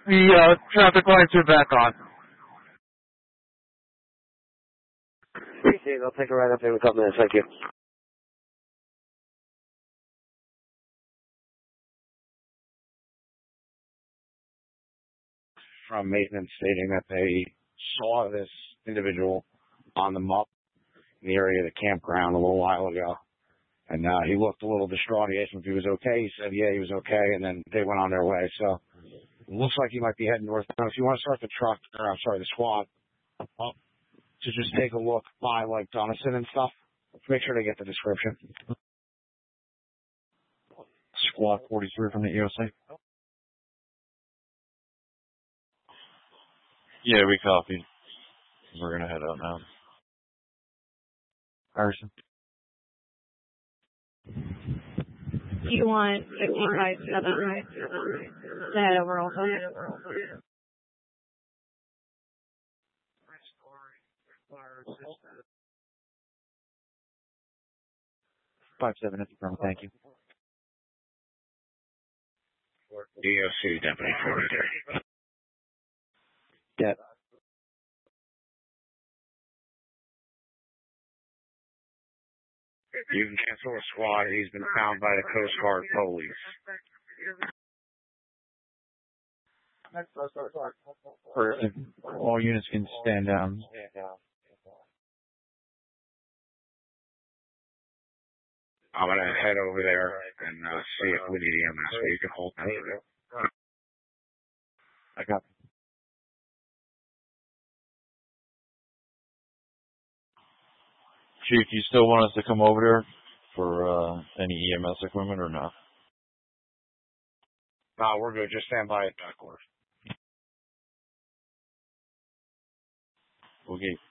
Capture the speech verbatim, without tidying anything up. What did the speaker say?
The uh, traffic lights are back on. Appreciate it. I'll take a ride up there in a couple minutes. Thank you. From maintenance stating that they saw this individual on the muck in the area of the campground a little while ago. And uh, he looked a little distraught. He asked him if he was okay. He said, yeah, he was okay. And then they went on their way. So it looks like he might be heading north. Now, if you want to start the truck, or I'm sorry, the squad, up to just take a look by, like, Donaldson and stuff, make sure they get the description. Squad forty-three from the E O C. Yeah, we copied. We're going to head out now. Harrison. Do you want sixty-five seven right? To head over also? Five seven at the front, thank you. E O C Deputy forty-three. Dep. You can cancel a squad. He's been found by the Coast Guard police. All units can stand down. I'm going to head over there and uh, see if we need E M S, so you can hold that. I got it. Chief, you still want us to come over there for uh, any E M S equipment or not? No, we're good. Just stand by at that course. Okay.